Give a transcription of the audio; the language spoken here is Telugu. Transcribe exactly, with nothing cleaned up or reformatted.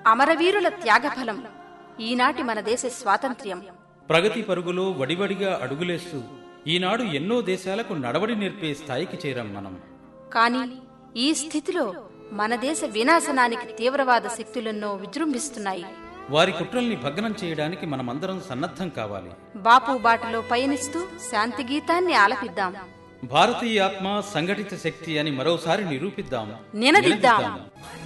అమరవీరుల త్యాగఫలం ఈనాటి మన దేశ స్వాతంత్ర్యం. ప్రగతి పరుగులో వడివడిగా అడుగులేస్తూ ఈనాడు ఎన్నో దేశాలకు నడవడి నేర్పే స్థాయికి చేరాం మనం. కాని ఈ స్థితిలో మన దేశ వినాశనానికి తీవ్రవాద శక్తులెన్నో విజృంభిస్తున్నాయి. వారి కుట్రల్ని భగ్నం చేయడానికి మనమందరం సన్నద్ధం కావాలి. బాపు బాటలో పయనిస్తూ శాంతి గీతాన్ని ఆలపిద్దాం. భారతీయ ఆత్మ సంఘటిత శక్తి అని మరోసారి నిరూపిద్దాం, నినదిద్దాం.